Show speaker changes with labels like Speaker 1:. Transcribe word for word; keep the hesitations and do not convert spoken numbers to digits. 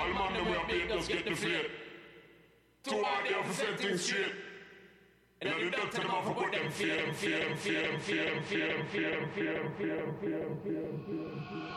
Speaker 1: All man them we are paid, just get the fate. Too hard they have to set things straight. And then the doctor them have to put them fear, them fear, them fear, them fear, them fear, them fear, them fear, them fear, them fear, them fear, them fear.